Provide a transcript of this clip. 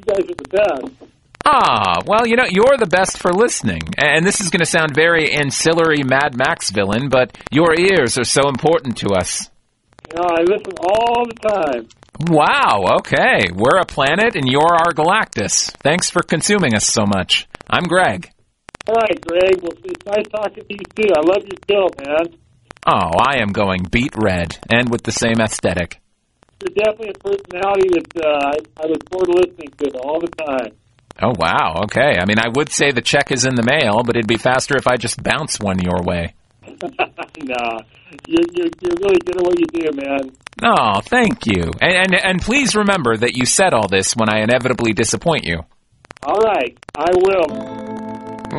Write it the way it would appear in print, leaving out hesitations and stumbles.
guys are the best. Ah, well, you're the best for listening. And this is going to sound very ancillary Mad Max villain, but your ears are so important to us. I listen all the time. Wow, okay. We're a planet and you're our Galactus. Thanks for consuming us so much. I'm Greg. All right, Greg. Well, it's nice talking to you, too. I love your show, man. Oh, I am going beet red, and with the same aesthetic. You're definitely a personality that I look forward to listening to all the time. Oh, wow, okay. I mean, I would say the check is in the mail, but it'd be faster if I just bounce one your way. Nah, you're really good at what you do, man. Oh, thank you. And please remember that you said all this when I inevitably disappoint you. All right, I will.